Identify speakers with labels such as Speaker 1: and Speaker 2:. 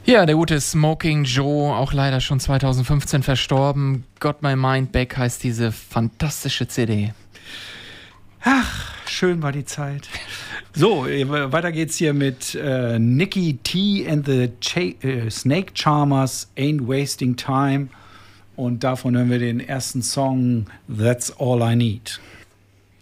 Speaker 1: Ja, der gute Smoking Joe, auch leider schon 2015 verstorben. Got My Mind Back heißt diese fantastische CD.
Speaker 2: Ach, schön war die Zeit. So, weiter geht's hier mit Nicky T and the Snake Charmers, Ain't Wasting Time. Und davon hören wir den ersten Song, That's All I Need.